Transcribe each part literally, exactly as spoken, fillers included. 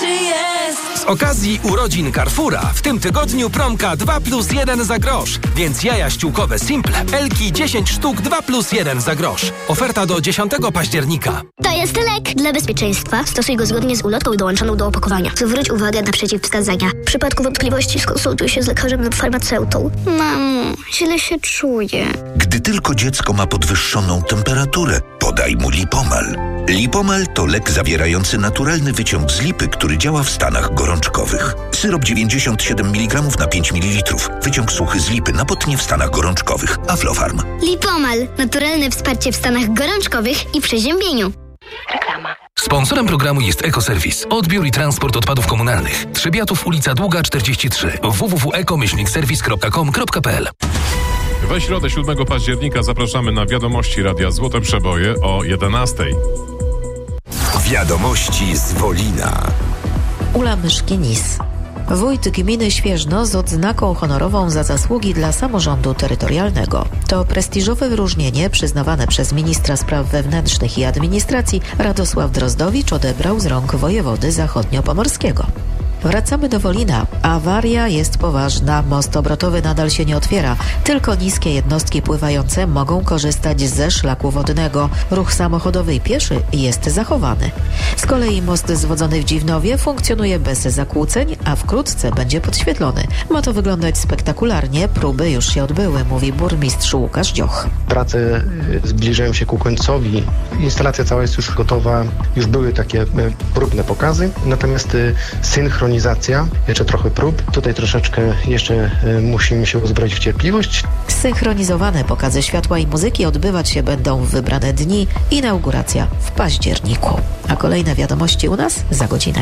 czy jest. Z okazji urodzin Carrefoura w tym tygodniu promka dwa plus jeden za grosz. Więc jaja ściółkowe Simple Elki dziesięć sztuk dwa plus jeden za grosz. Oferta do dziesiątego października. To jest lek. Dla bezpieczeństwa stosuj go zgodnie z ulotką dołączoną do opakowania. Zwróć uwagę na przeciwwskazania. W przypadku wątpliwości skonsultuj się z lekarzem lub farmaceutą. Mamo, źle się czuję. Gdy tylko dziecko ma podwyższoną temperaturę, podaj mu Lipomal. Lipomal to lek zawierający naturalny wyciąg z lipy, który działa w stanach gorączkowych. Syrop dziewięćdziesiąt siedem miligramów na pięć mililitrów. Wyciąg suchy z lipy na potnie w stanach gorączkowych. Aflofarm. Lipomal. Naturalne wsparcie w stanach gorączkowych i przeziębieniu. Reklama. Sponsorem programu jest Ekoserwis. Odbiór i transport odpadów komunalnych. Trzebiatów, ulica Długa czterdzieści trzy. w w w kropka eko myślnik serwis kropka com kropka p l. We środę siódmego października zapraszamy na Wiadomości Radia Złote Przeboje o jedenastej. Wiadomości z Wolina. Ula Myszkinis. Wójt gminy Świeżno z odznaką honorową za zasługi dla samorządu terytorialnego. To prestiżowe wyróżnienie przyznawane przez ministra spraw wewnętrznych i administracji Radosław Drozdowicz odebrał z rąk wojewody zachodniopomorskiego. Wracamy do Wolina. Awaria jest poważna. Most obrotowy nadal się nie otwiera. Tylko niskie jednostki pływające mogą korzystać ze szlaku wodnego. Ruch samochodowy i pieszy jest zachowany. Z kolei most zwodzony w Dziwnowie funkcjonuje bez zakłóceń, a wkrótce będzie podświetlony. Ma to wyglądać spektakularnie. Próby już się odbyły, mówi burmistrz Łukasz Dzioch. Prace zbliżają się ku końcowi. Instalacja cała jest już gotowa. Już były takie próbne pokazy. Natomiast synchronizacja jeszcze trochę prób. Tutaj troszeczkę jeszcze musimy się uzbroić w cierpliwość. Synchronizowane pokazy światła i muzyki odbywać się będą w wybrane dni. Inauguracja w październiku. A kolejne wiadomości u nas za godzinę.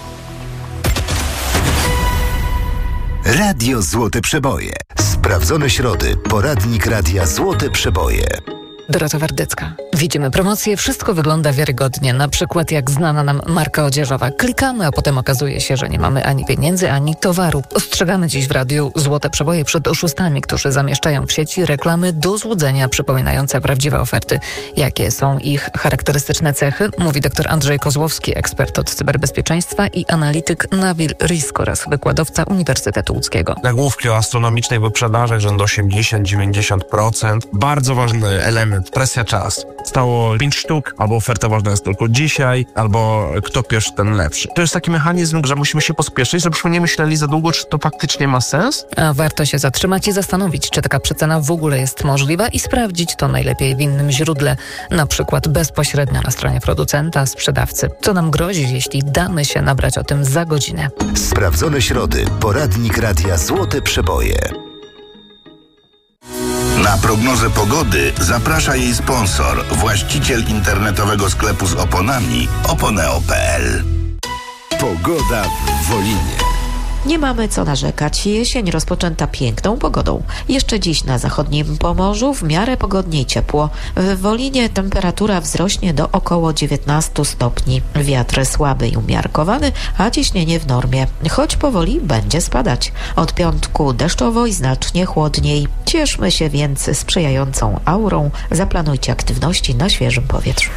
Radio Złote Przeboje. Sprawdzone środy. Poradnik Radia Złote Przeboje. Dorota Wardecka. Widzimy promocję, wszystko wygląda wiarygodnie. Na przykład jak znana nam marka odzieżowa. Klikamy, a potem okazuje się, że nie mamy ani pieniędzy, ani towaru. Ostrzegamy dziś w radiu Złote Przeboje przed oszustami, którzy zamieszczają w sieci reklamy do złudzenia, przypominające prawdziwe oferty. Jakie są ich charakterystyczne cechy? Mówi dr Andrzej Kozłowski, ekspert od cyberbezpieczeństwa i analityk Nabil Risk oraz wykładowca Uniwersytetu Łódzkiego. Nagłówki o astronomicznej wyprzedaży rzędu osiemdziesiąt do dziewięćdziesięciu procent. Bardzo ważny element. Presja czas. Stało pięć sztuk, albo oferta ważna jest tylko dzisiaj, albo kto pierwszy, ten lepszy. To jest taki mechanizm, że musimy się pospieszyć, żebyśmy nie myśleli za długo, czy to faktycznie ma sens. A warto się zatrzymać i zastanowić, czy taka przecena w ogóle jest możliwa i sprawdzić to najlepiej w innym źródle, na przykład bezpośrednio na stronie producenta, sprzedawcy. Co nam grozi, jeśli damy się nabrać o tym za godzinę? Sprawdzone środy. Poradnik Radia Złote Przeboje. Na prognozę pogody zaprasza jej sponsor, właściciel internetowego sklepu z oponami oponeo kropka p l. Pogoda w Wolinie. Nie mamy co narzekać. Jesień rozpoczęta piękną pogodą. Jeszcze dziś na zachodnim Pomorzu w miarę pogodnie i ciepło. W Wolinie temperatura wzrośnie do około dziewiętnastu stopni. Wiatr słaby i umiarkowany, a ciśnienie w normie. Choć powoli będzie spadać. Od piątku deszczowo i znacznie chłodniej. Cieszmy się więc sprzyjającą aurą. Zaplanujcie aktywności na świeżym powietrzu.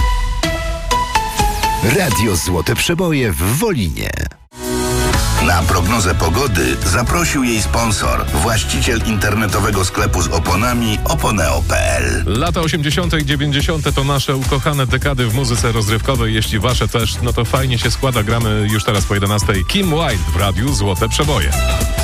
Radio Złote Przeboje w Wolinie. Na prognozę pogody zaprosił jej sponsor, właściciel internetowego sklepu z oponami oponeo kropka p l. Lata osiemdziesiąte i dziewięćdziesiąte to nasze ukochane dekady w muzyce rozrywkowej. Jeśli wasze też, no to fajnie się składa. Gramy już teraz po jedenastej. Kim Wilde w radiu Złote Przeboje.